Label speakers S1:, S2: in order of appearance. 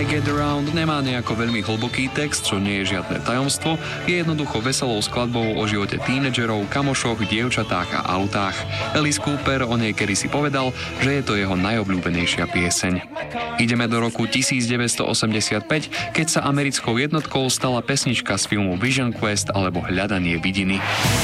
S1: I Get Around nemá nejako veľmi hlboký text, čo nie je žiadne tajomstvo, je jednoducho veselou skladbou o živote tínedžerov, kamošoch, dievčatách a autách. Alice Cooper o nej kedysi povedal, že je to jeho najobľúbenejšia pieseň. Ideme do roku 1985, keď sa americkou jednotkou stala pesnička z filmu Vision Quest alebo Hľadanie vidiny.